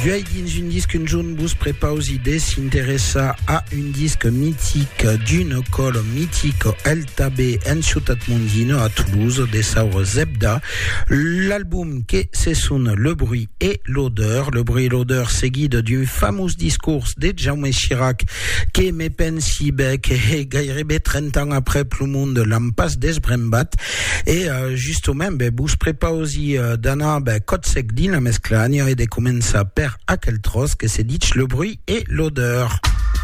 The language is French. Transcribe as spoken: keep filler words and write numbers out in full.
Duai dins un disque un joun bous prepausidé s'interessa à un disque mythique d'une école mythique L T B en Ciutat Mondino à Toulouse, des Saures Zebda. L'album qui se sonne Le bruit et l'odeur. Le bruit et l'odeur seguide d'un fameux discours de Jaume Chirac qui me pensi bec et gairebé trente ans après tout le monde l'empas des Brembat. Et euh, justement, ben, bous prepausi euh, d'anar ben, cotsec din la mesclagna et de commencer per aquel tros que c'est dit le bruit et l'odeur.